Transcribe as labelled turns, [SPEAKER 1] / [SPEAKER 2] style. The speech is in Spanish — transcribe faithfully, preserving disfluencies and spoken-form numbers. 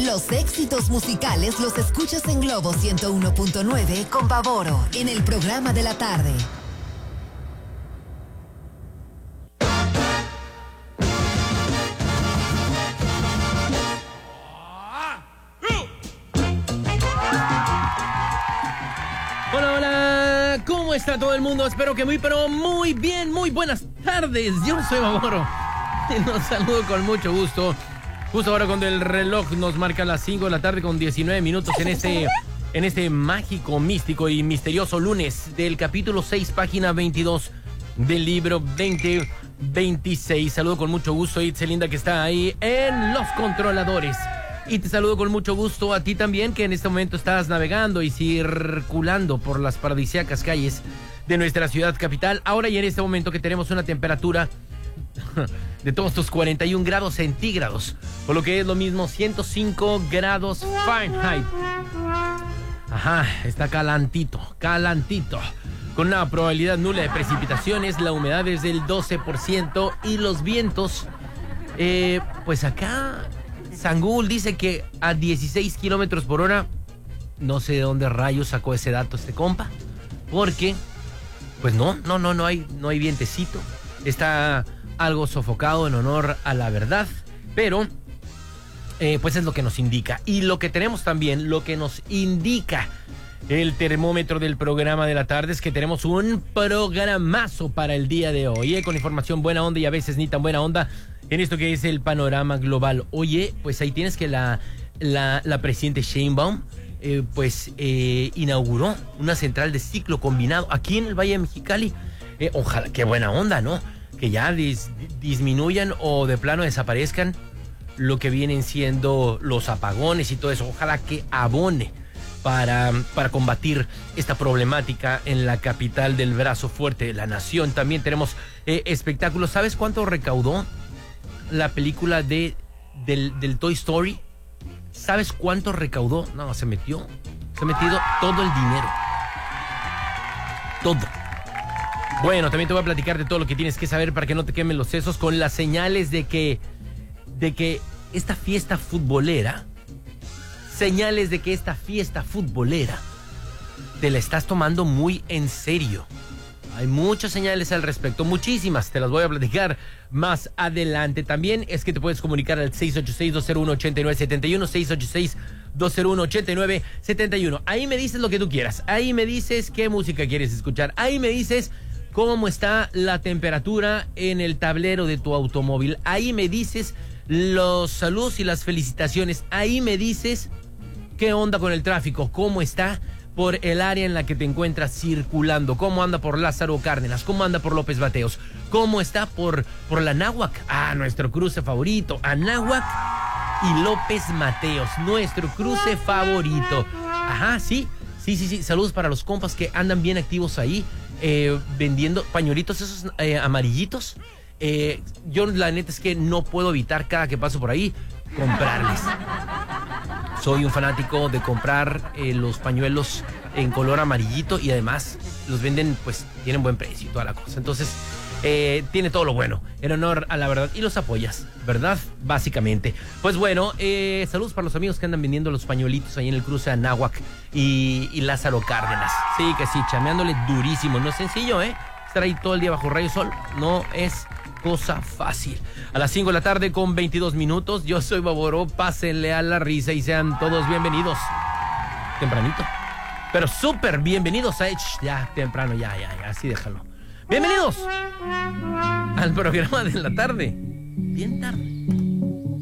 [SPEAKER 1] Los éxitos musicales los escuchas en Globo ciento uno punto nueve con Pavoro, en el programa de la tarde.
[SPEAKER 2] Hola, hola, ¿cómo está todo el mundo? Espero que muy, pero muy bien, muy buenas tardes. Yo soy Pavoro y los saludo con mucho gusto. Justo ahora cuando el reloj nos marca las cinco de la tarde con diecinueve minutos en este, en este mágico, místico y misterioso lunes del capítulo seis, página veintidós del libro veinte veintiséis. Saludo con mucho gusto a Itzelinda, que está ahí en los controladores. Y te saludo con mucho gusto a ti también, que en este momento estás navegando y circulando por las paradisíacas calles de nuestra ciudad capital. Ahora y en este momento que tenemos una temperatura de todos estos cuarenta y un grados centígrados, por lo que es lo mismo ciento cinco grados Fahrenheit. Ajá, está calantito, calantito. Con una probabilidad nula de precipitaciones, la humedad es del doce por ciento y los vientos, eh, pues acá Sangul dice que a dieciséis kilómetros por hora. No sé de dónde rayos sacó ese dato este compa, porque pues no, no, no, no hay, no hay vientecito. Está algo sofocado en honor a la verdad, pero eh, pues es lo que nos indica. Y lo que tenemos también, lo que nos indica el termómetro del programa de la tarde, es que tenemos un programazo para el día de hoy, eh, con información buena onda y a veces ni tan buena onda en esto que es el panorama global. Oye, pues ahí tienes que la, la, la presidente Sheinbaum eh, pues eh, inauguró una central de ciclo combinado aquí en el Valle de Mexicali. Eh, ojalá, qué buena onda, ¿no? Que ya dis, disminuyan o de plano desaparezcan lo que vienen siendo los apagones y todo eso. Ojalá que abone para, para combatir esta problemática en la capital del brazo fuerte de la nación. También tenemos eh, espectáculos. ¿Sabes cuánto recaudó la película de, del, del Toy Story? ¿Sabes cuánto recaudó? No, se metió. Se ha metido todo el dinero. Todo. Bueno, también te voy a platicar de todo lo que tienes que saber para que no te quemen los sesos con las señales de que, de que esta fiesta futbolera, señales de que esta fiesta futbolera te la estás tomando muy en serio. Hay muchas señales al respecto, muchísimas, te las voy a platicar más adelante. También es que te puedes comunicar al seis ocho seis, dos cero uno, ocho nueve siete uno, seis ocho seis, dos cero uno, ocho nueve siete uno. Ahí me dices lo que tú quieras, ahí me dices qué música quieres escuchar, ahí me dices cómo está la temperatura en el tablero de tu automóvil, ahí me dices los saludos y las felicitaciones, ahí me dices qué onda con el tráfico, cómo está por el área en la que te encuentras circulando, cómo anda por Lázaro Cárdenas, cómo anda por López Mateos, cómo está por, por la Anáhuac, ah, nuestro cruce favorito, Anáhuac y López Mateos, nuestro cruce favorito. Ajá, sí, sí, sí, sí, saludos para los compas que andan bien activos ahí, eh, vendiendo pañuelitos esos eh, amarillitos. Eh, yo la neta es que no puedo evitar cada que paso por ahí comprarles. Soy un fanático de comprar eh, los pañuelos en color amarillito y además los venden, pues tienen buen precio y toda la cosa. Entonces, eh, tiene todo lo bueno, en honor a la verdad, y los apoyas, ¿verdad? Básicamente. Pues bueno, eh, saludos para los amigos que andan vendiendo los pañuelitos ahí en el cruce Anáhuac y, y Lázaro Cárdenas. Sí, que sí, chameándole durísimo. No es sencillo, ¿eh? Estar ahí todo el día bajo rayos sol no es cosa fácil. A las cinco de la tarde con veintidós minutos, yo soy Pavoro, pásenle a la risa y sean todos bienvenidos. Tempranito, pero súper bienvenidos a... Ya, temprano, ya, ya, ya, así déjalo. Bienvenidos al programa de la tarde. Bien tarde.